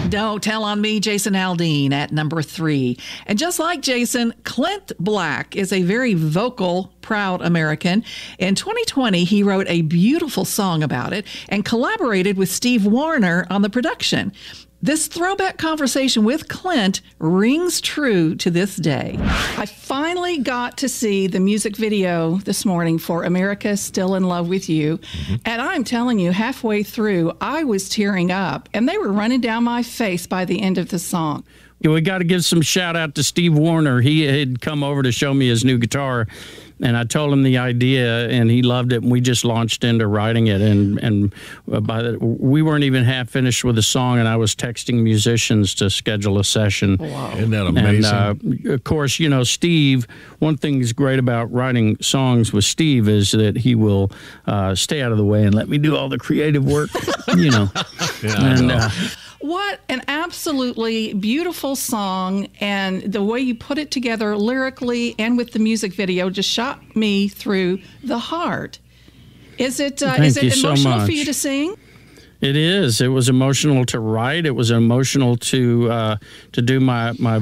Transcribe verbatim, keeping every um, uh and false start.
Don't Tell on Me, Jason Aldean at number three. And just like Jason, Clint Black is a very vocal, proud American. In twenty twenty, he wrote a beautiful song about it and collaborated with Steve Wariner on the production. This throwback conversation with Clint rings true to this day. I finally got to see the music video this morning for America Still in Love with You. Mm-hmm. And I'm telling you, halfway through, I was tearing up and they were running down my face by the end of the song. Yeah, we got to give some shout out to Steve Wariner. He had come over to show me his new guitar, and I told him the idea, and he loved it. And we just launched into writing it, and and by the we weren't even half finished with the song, and I was texting musicians to schedule a session. Wow, isn't that amazing? And uh, of course, you know, Steve. One thing that's great about writing songs with Steve is that he will uh, stay out of the way and let me do all the creative work. You know, yeah, and. I know. Uh, What an absolutely beautiful song, and the way you put it together lyrically and with the music video just shot me through the heart. Is it uh, is it so emotional much. for you to sing? It is. It was emotional to write. It was emotional to uh, to do my my